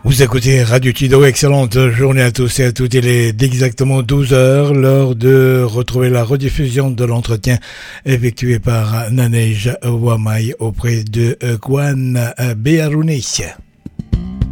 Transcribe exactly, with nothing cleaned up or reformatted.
Vous écoutez Radio Tido, excellente journée à tous et à toutes. Il est exactement douze heures, l'heure de retrouver la rediffusion de l'entretien effectué par Nanej Ouammaï auprès de Gwan Beharouni.